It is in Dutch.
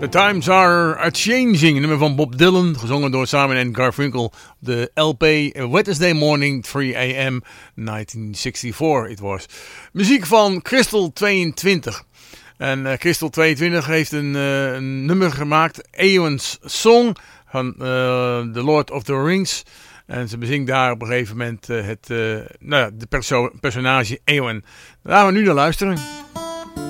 The Times Are A-Changing, een nummer van Bob Dylan, gezongen door Simon & Garfunkel. De LP Wednesday Morning 3 a.m. 1964 it was. Muziek van Crystal 22. En Crystal 22 heeft een nummer gemaakt, Eowyn's Song, van The Lord of the Rings. En ze bezingt daar op een gegeven moment de personage Eowyn. Daar gaan we nu naar luisteren.